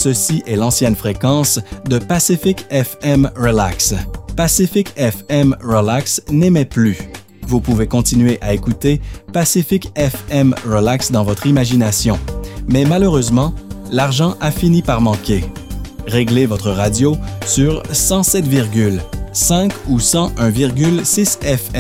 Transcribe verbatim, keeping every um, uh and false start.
ceci est l'ancienne fréquence de Pacific F M Relax. Pacific F M Relax n'émet plus. Vous pouvez continuer à écouter Pacific F M Relax dans votre imagination. Mais malheureusement, l'argent a fini par manquer. Réglez votre radio sur cent sept virgule cinq ou cent un virgule six F M.